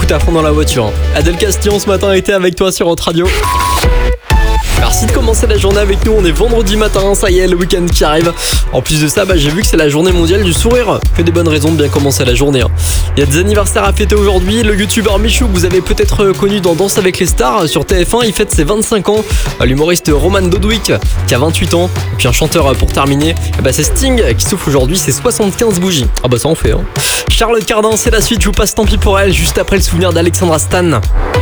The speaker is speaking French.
écoutes à fond dans la voiture. Adèle Castillon ce matin était avec toi sur Hot Radio. Merci de commencer la journée avec nous, on est vendredi matin, ça y est, le week-end qui arrive. En plus de ça, j'ai vu que c'est la journée mondiale du sourire. Que des bonnes raisons de bien commencer la journée. Il y a des anniversaires à fêter aujourd'hui. Le youtubeur Michou, vous avez peut-être connu dans Danse avec les stars sur TF1, il fête ses 25 ans. L'humoriste Roman Dodwick qui a 28 ans. Et puis un chanteur pour terminer, c'est Sting qui souffle aujourd'hui ses 75 bougies. Ah ça en fait. Charlotte Cardin, c'est la suite, je vous passe tant pis pour elle, juste après le souvenir d'Alexandra Stan.